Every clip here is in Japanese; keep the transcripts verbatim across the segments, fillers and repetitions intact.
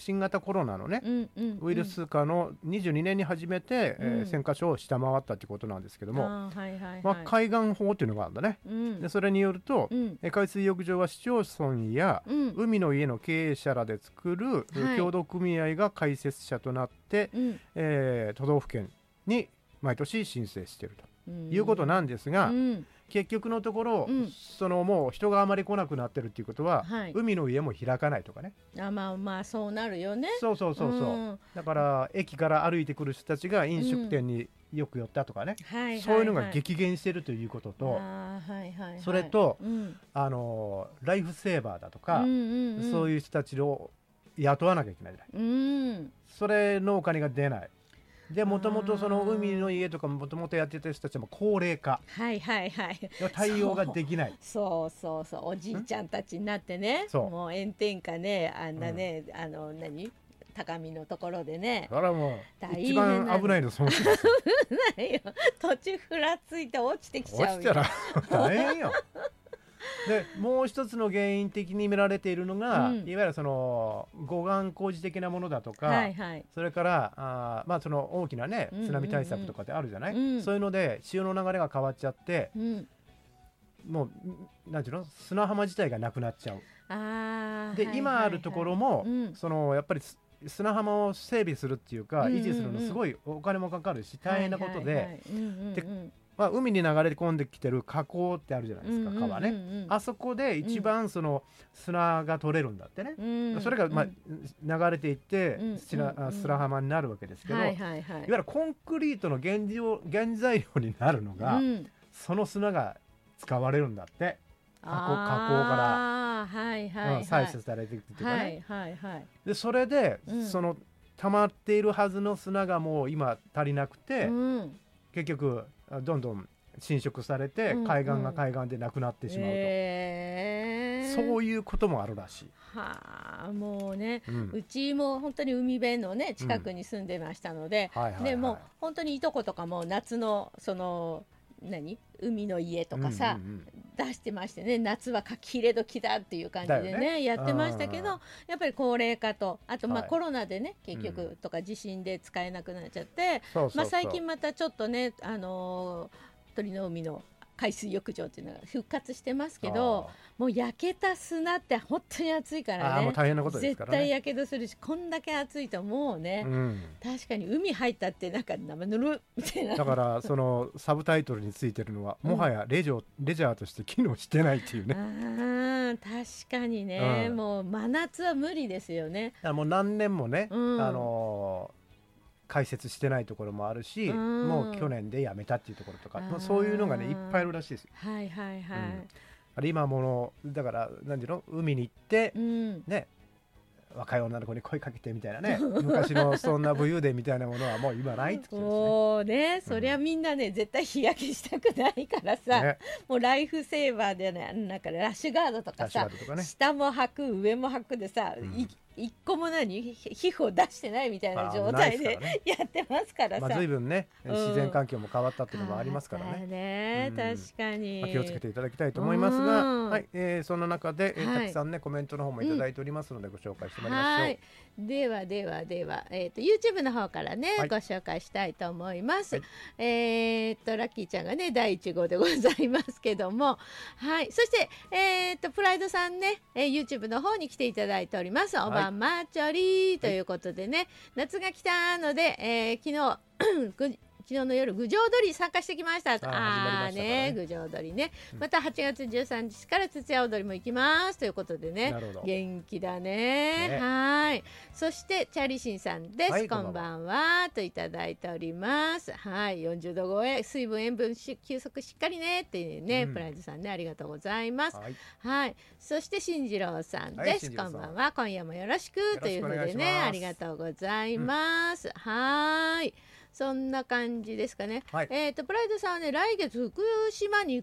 新型コロナのね、 うんうんうん、 ウイルス化のにじゅうにねんに初めて、 うんえー、せんかしょを下回ったってことなんですけども、 あ、はいはいはい、 まあ、海岸法っていうのがあるんだね、 うん、 でそれによると、 うん、 え海水浴場は市町村や、 うん、 海の家の経営者らで作る、 はい、 協同組合が開設者となって、 うん、 えー、都道府県に毎年申請していると、 うん、 いうことなんですが、 うん、 結局のところ、 うん、 そのもう人があまり来なくなってるっていうことは、 はい、 海の家も開かないとかね。 あ、まあまあそうなるよね。 そうそうそうそう、うん、だから駅から歩いてくる人たちが飲食店によく寄ったとかね、うん、はいはいはい、そういうのが激減してるということと、 あ、はいはいはい、 それと、 うん、 あのライフセーバーだとか、 うんうんうん、 そういう人たちを雇わなきゃいけないじゃない、うん、それのお金が出ない。でもともとその海の家とかもともとやってた人たちも高齢化、 はいはいはい、 対応ができない。 そうそうそうそう、おじいちゃんたちになってね、もう炎天下ね、あんなね、うん、あの何高みのところでね、 あらもう一番危ないのその人ですよ。 危ないよ、途中ふらついて落ちてきちゃうよ。 落ちたら大変よ。でもう一つの原因的に見られているのが、うん、いわゆるその護岸工事的なものだとか、はいはい、それからあ、まあ、その大きなね津波対策とかってあるじゃない、うんうんうん、そういうので潮の流れが変わっちゃって、うん、もうなんていうの砂浜自体がなくなっちゃう。あで、はいはいはい、今あるところも、うん、そのやっぱり砂浜を整備するっていうか、うんうんうん、維持するのすごいお金もかかるし大変なことで、まあ、海に流れ込んできてる河口ってあるじゃないですか、うんうんうんうん、川ね、あそこで一番その砂が取れるんだってね、うん、それがまあ流れていって、うん、砂, 砂浜になるわけですけど、はいはいはい、いわゆるコンクリートの 原, 料原材料になるのが、うん、その砂が使われるんだって、河 口, 河口から、はいはいはい、採取されていくっていうかね、はいはいはい、でそれで、うん、その溜まっているはずの砂がもう今足りなくて、うん、結局どんどん侵食されて、うんうん、海岸が海岸でなくなってしまうと、えー、そういうこともあるらしい。 はあ、もうね、うん、うちも本当に海辺のね近くに住んでましたので、うんはいはいはい、でもう本当にいとことかも夏のその何海の家とかさ、うんうんうん、出してましてね、夏は書き入れ時だっていう感じで ね, ねやってましたけど、やっぱり高齢化とあとまあコロナでね、はい、結局、うん、とか地震で使えなくなっちゃって、そうそうそう、まあ、最近またちょっとね、あのー、鳥の海の海水浴場っていうのが復活してますけど、もう焼けた砂って本当に暑いからね、あもう大変なことですからね、絶対やけどするし、こんだけ暑いともうね、うん、確かに海入ったってなんか生ぬるみたいな。だからそのサブタイトルについてるのはもはやレジャー、レジャーとして機能してないっていうね。あ確かにね、うん、もう真夏は無理ですよね。だからもう何年もね、うん、あのー開設してないところもあるし、うん、もう去年でやめたっていうところとか、まあ、そういうのがねいっぱいあるらしいですよ。はいはいはい、うん、あれ今ものだから何ていうの海に行って、うん、ね若い女の子に声かけてみたいなね昔のそんな武勇伝みたいなものはもう今ないってことですね。もうね、そりゃみんなね、うん、絶対日焼けしたくないからさ、ね、もうライフセーバーでね、なんかラッシュガードとかさとか、ね、下も履く上も履くでさ、うん、一個も何皮膚を出してないみたいな状態で、ね、やってますからさ、まあ、随分ね、うん、自然環境も変わったっていうのもありますからね、ね、うん、確かに、まあ、気をつけていただきたいと思いますが、はいえー、そんな中で、えーはい、たくさんねコメントの方もいただいておりますので、うん、ご紹介してまいりましょう。はい、ではではでは、えー、と YouTube の方からね、はい、ご紹介したいと思います、はい、えー、とラッキーちゃんがねだいいち号でございますけども、はい、そして、えー、とプライドさんね、えー、YouTube の方に来ていただいております。おばんまちょりということでね、はい、夏が来たので、えー、昨日昨日の夜郡上踊り参加してきました。ああね、郡上踊りね、うん、またはちがつじゅうさんにちから徹夜踊りも行きますということでね、元気だ ね, ねはい。そしてチャーリーシンさんです、はい、こんばんはといただいております。はい、よんじゅうど超え、水分塩分休息しっかりねっていうね、うん、プライズさんね、ありがとうございます。はい、はい、そして進次郎さんです、はい、こんばんは、今夜もよろしくというふうでね、ありがとうございます、うん、はい、そんな感じですかね。はい、えーとプライドさんはね、来月福島に行くと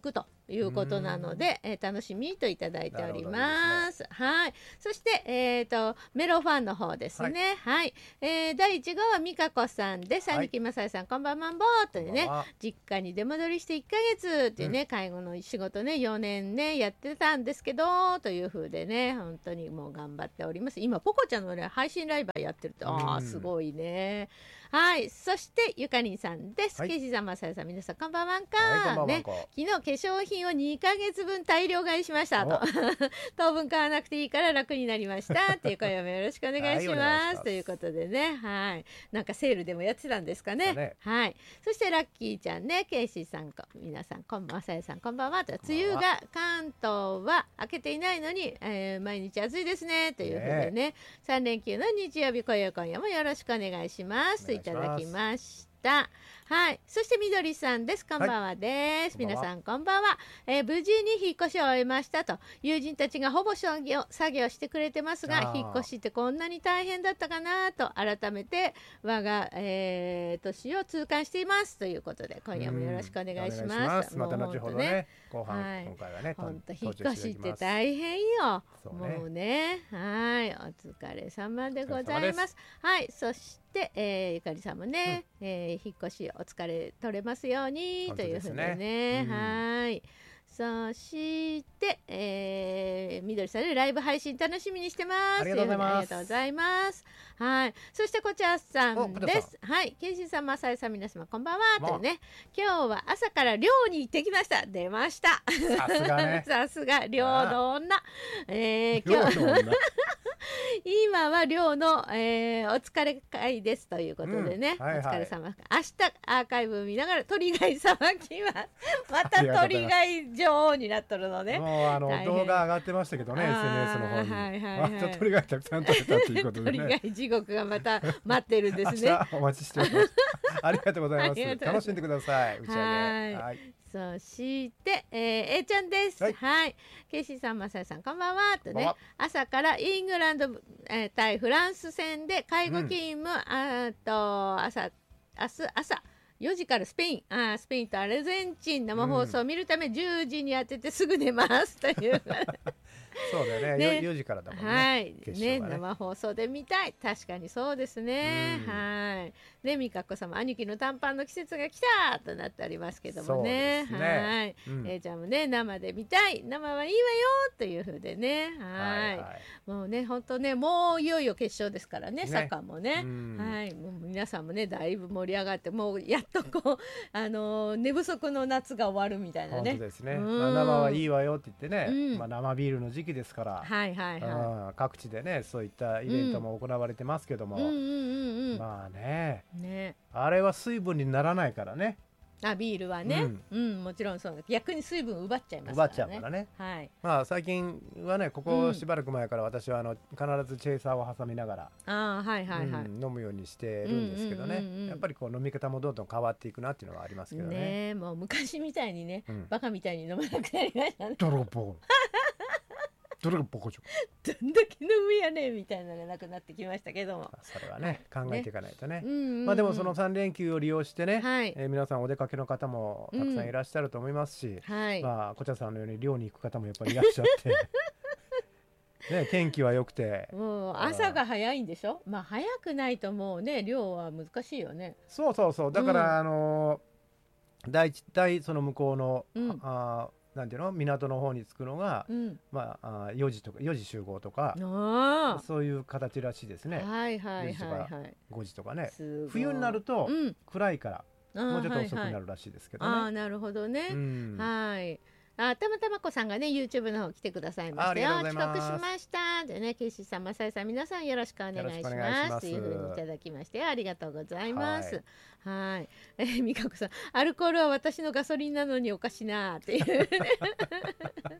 いうことなので、えー、楽しみといただいております。いいですね、はい。そして、えーと、メロファンの方ですね。はい。はい、えー、だいいち号は美香子さんです。兄貴まさえさん、こんばんまんぼーというね、実家に出戻りしていっかげつっていうね、うん、介護の仕事ね、よねんね、やってたんですけど、という風でね、本当にもう頑張っております。今、ポコちゃんのね、配信ライブやってるって、ああ、すごいね。はい。そして、ゆかりんさんです。けいしさん、まさえさん、皆さん、こんばんはんか、はい、ね。昨日、化粧品をにかげつぶん大量買いしましたと。当分買わなくていいから楽になりました。っていう声をよろしくお願いします。はい、ますということでね。はい。なんかセールでもやってたんですかね。ね、はい。そして、ラッキーちゃんね。けいしさん、皆さん、こんばんは。まさえさん、こんばんは。と梅雨が関東は明けていないのに、えー、毎日暑いですね。ということでね。ねさん連休の日曜日、今夜もよろしくお願いします。いただきました。はい。そしてみどりさんです。こんばんはです。はい、皆さんこんばんは。えー、無事に引っ越しを終えましたと。友人たちがほぼ作業作業してくれてますが、引っ越しってこんなに大変だったかなと改めて我が、えー、年を痛感していますということで、今夜もよろしくお願いします。 また後ほどね。後半、はい、今回はね。 本当引っ越しって大変よ。ね、もうね。はい。お疲れ様でございます。はい。そしてで、えー、ゆかりさんもね、うん、えー、引っ越しお疲れ取れますようにというふうにね、ね、うん、はい。そして、えー、みどりさんでライブ配信楽しみにしてます。 ありがとうございます。 ありがとうございます。はい。そしてこちらさんです。はい。けいしさん、まさえさん、皆様こんばんは。というね、今日は朝から漁に行ってきました。出ました。 さすがね。 さすが漁の女。えー、今日今は漁の、えー、お疲れ会ですということでね、うんはいはい、お疲れ様。明日アーカイブ見ながら鳥貝さばきます。また鳥貝女王になっとるのね。 もうあの動画上がってましたけどね、エスエヌエス の方に。はいはいはい、また鳥貝たくさん取れたということでね。 鳥貝地獄がまた待ってるんですね。 お待ちしております。ありがとうございます。楽しんでください。打ち上げ。はいはいそして、えー、A ちゃんです。はい。はい、ケイシーさん、まさやさん、こんばんは。とね、朝からイングランド、えー、対フランス戦で介護勤務、うん、あと朝、明日朝よじからスペイン、あスペインとアルゼンチン生放送を見るためじゅうじに当ててすぐ寝ますという。 そうだよね。ねよじからだもんね。 はい。ね、ね生放送で見たい。確かにそうですね。はい。ね、みかこ様、兄貴の短パンの季節が来たとなっておりますけどもね。ねはい。うん、えー、ちゃんもね、生で見たい。生はいいわよというふうでね。はい。はいはい、もうね、本当ね、もういよいよ決勝ですからね、ねサッカーもね。はい。もう皆さんもね、だいぶ盛り上がって、もうやっとこう、あのー、寝不足の夏が終わるみたいなね。 本当ですね。まあ、生はいいわよって言ってね、うん、まあ、生ビールの時期ですから、はいはいはい、各地でねそういったイベントも行われてますけども、うんうんうんうん、まあね、ねあれは水分にならないからね。 あビールはね、うん、うん、もちろんそうだ。逆に水分奪っちゃいますからね。奪っちゃうからね。 はい。 まあ最近はねここしばらく前から私はあの必ずチェイサーを挟みながら、 あはいはいはい、 うん、飲むようにしてるんですけどね、うんうんうんうん、やっぱりこう飲み方もどんどん変わっていくなっていうのはありますけどね。 ねもう昔みたいにね、うん、バカみたいに飲まなくなりましたね。 ドロボどれがボコチョどんだけ飲むやねんみたいなのがなくなってきましたけども、 それはね考えていかないとね。ね、うんうんうん、まあでもそのさん連休を利用してね、はい、えー、皆さんお出かけの方もたくさんいらっしゃると思いますし、うんはい、まあこちゃさんのように漁に行く方もやっぱりいらっしゃってね、天気は良くてもう朝が早いんでしょ。まあ早くないともうね漁は難しいよね。 そうそうそうだから、うん、あの第一第その向こうの、うん、あなんていうの港の方に着くのが、うん、まあよじとかよじ集合とかそういう形らしいですね。 はいはいはいはい。 ごじとかね。冬になると暗いから、うん、もうちょっと遅くなるらしいですけどね。 ああなるほどね。うん、はい。あたまたまこさんがね YouTube の方来てくださいましたよ。遅刻しましたでね、ケイシーさん、マサイさん、皆さんよろしくお願いしますというふうにいただきましてありがとうございます。はい、えー、みかこさん、アルコールは私のガソリンなのにおかしなっていう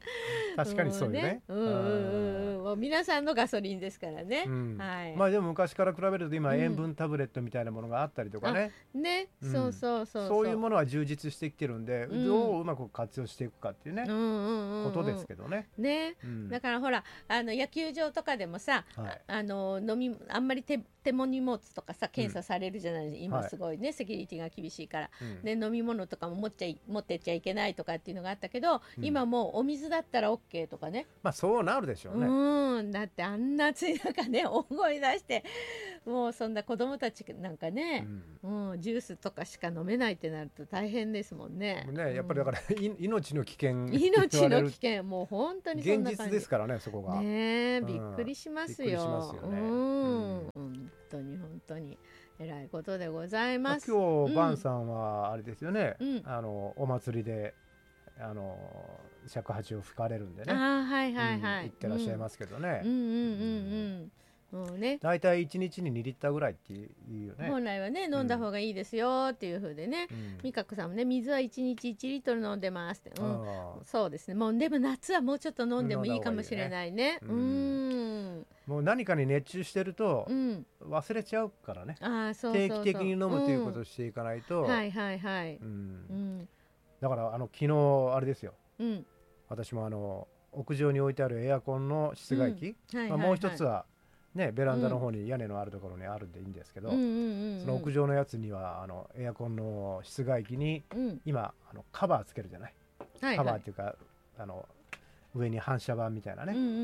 確かにそうよね。 うんうんうん、もう皆さんのガソリンですからね。うん、はい。 まあでも昔から比べると今塩分タブレットみたいなものがあったりとかね。 うん、ね、うん、そうそうそうそう。 そういうものは充実してきてるんで、うん、どううまく活用していくかっていうね、うんうんうんうん、ことですけどね。 ね、うん、だからほらあの野球場とかでもさ、はい、あの飲みあんまり手手も荷物とかさ検査されるじゃない、うん、今すごいね、はい、セキュリティが厳しいから、うん、で飲み物とかも持っちゃい持ってっちゃいけないとかっていうのがあったけど、うん、今もうお水だったら OK とかね。 まあそうなるでしょうね。 うん、だってあんな暑い中ね大声出してもうそんな子供たちなんかね、うんうん、ジュースとかしか飲めないってなると大変ですもんね。 ね、やっぱりだから、うん、命の危険命の危険もう本当にそんな感じ現実ですからね、そこがね、うん、びっくりしますよ。びっくりしますよね。うん、本当に本当にえらいことでございます。 今日、うん、バンさんはあれですよね、うん、あのお祭りであの尺八を吹かれるんでね、 あ、はいはいはい、 うん、行ってらっしゃいますけどね。 うんうんうんうんもうね、 だいたいいちにちににリッターぐらいっていうよね。 本来はね飲んだ方がいいですよっていう風でね、うん、美香子さんもね水はいちにちいちリットル飲んでますって、うん、そうですね。もうでも夏はもうちょっと飲んでもいいかもしれないね。うん、うんもう何かに熱中してると忘れちゃうからね、うん、あそうそうそう定期的に飲むということをしていかないと、 うん、はいはいはい、うんうん、だからあの昨日あれですよ、うん、私もあの屋上に置いてあるエアコンの室外機、うんはいはいはいまあ、もう一つはね、ベランダの方に屋根のあるところにあるんでいいんですけど、うん、その屋上のやつにはあのエアコンの室外機に今、うん、あのカバーつけるじゃない、はいはい、カバーっていうかあの上に反射板みたいなね、うんうんうんうん、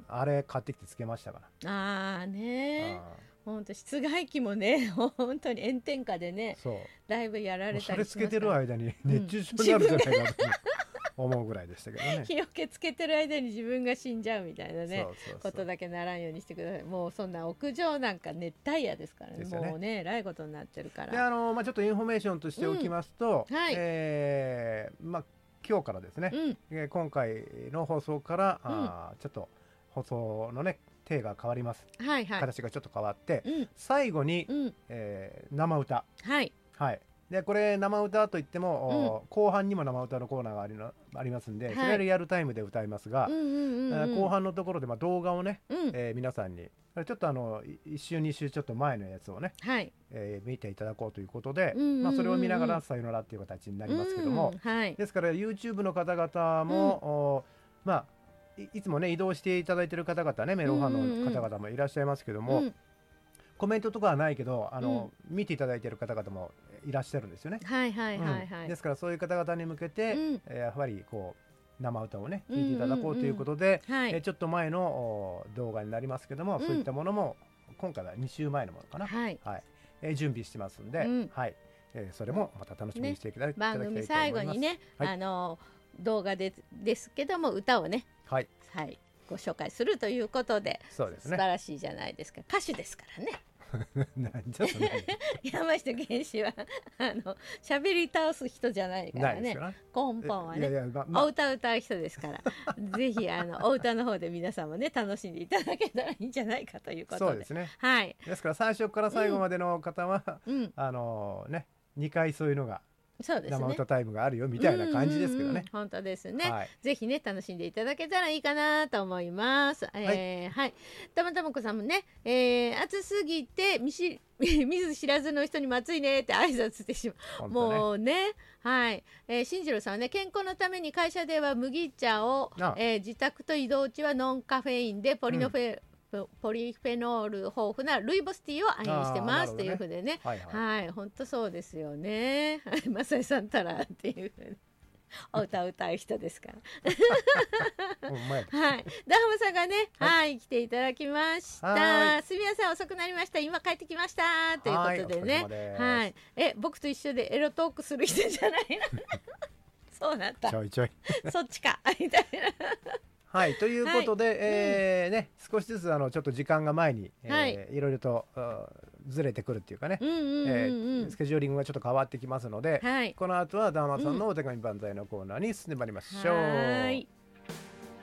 あれ買ってきてつけましたから。 ああね本当室外機もね本当に炎天下でねだいぶやられたりしますから。 それつけてる間に熱中症になるんじゃないかと、うん思うぐらいでしたけどね。 日よけつけてる間に自分が死んじゃうみたいなねそうそうそうことだけならんようにしてください。もうそんな屋上なんか熱帯夜ですからね。ですよねもうねえらいことになってるから。 であの、まあ、ちょっとインフォメーションとしておきますと、うんはいえーまあ、今日からですね、うんえー、今回の放送から、うん、あちょっと放送のね体が変わります、はいはい、形がちょっと変わって、うん、最後に、うんえー、生歌はい、はいでこれ生歌といっても、うん、後半にも生歌のコーナーがありのありますんで、はい、それはリアルタイムで歌いますが、うんうんうんうん、後半のところで、まあ、動画をね、うんえー、皆さんにちょっとあのいっ週に週ちょっと前のやつをね、はいえー、見ていただこうということで、うんうんうんうんまあ、それを見ながらさよならっていう形になりますけども、うんはい、ですから YouTube の方々も、うん、まあ い, いつもね移動していただいている方々ねメロンファンの方々もいらっしゃいますけども、うんうんうんコメントとかはないけどあの、うん、見ていただいている方々もいらっしゃるんですよね。はいはいはいはい、うん、ですからそういう方々に向けて、うんえー、やはりこう生歌をね聴いていただこうということで、うんうんうんはい、えー、ちょっと前の動画になりますけども、うん、そういったものも今回はに週前のものかな、はいはいえー、準備してますんで、うんはいえー、それもまた楽しみにしていただきたいと思います。 ね、番組最後にね、はい、あの動画でですけども歌をね、はいはいご紹介するということで、そうですね、素晴らしいじゃないですか。歌手ですからね。なんじゃそれ山下健二はあの喋り倒す人じゃないからね。根本はね、いやいや、まま、お歌歌う人ですからぜひあのお歌の方で皆さんもね楽しんでいただけたらいいんじゃないかということで。そうですね、はい、 ですから最初から最後までの方は、うん、あのねにかいそういうのがそうですね、生歌タイムがあるよみたいな感じですけどね。 本当ですね、はい、ぜひね楽しんでいただけたらいいかなと思います。えー、はい、はい、たまたまこさんもね、えー、暑すぎて見し見ず知らずの人にも暑いねって挨拶してしまう、ね、もうねはい、えー、新次郎さんはね健康のために会社では麦茶を、えー、自宅と移動中はノンカフェインでポリノフェ、うんポリフェノール豊富なルイボスティーを愛飲してますっていうふうでね、はいはい、本当、はい、そうですよね。マサイさんたらっていうふうにお歌を歌う人ですからはい、ダハムさんがね、はい、はい、来ていただきました。すみません遅くなりました。今帰ってきましたということでね、はいはい、え僕と一緒でエロトークする人じゃないのそうなったちょいちょいそっちかみたいなはい、ということで、はいえーね、少しずつあのちょっと時間が前に、はいえー、いろいろとずれてくるっていうかね、うんうんうんうんえー、スケジューリングがちょっと変わってきますので、はい、この後はダーマさんのお手紙万歳のコーナーに進んでまいりましょう。はい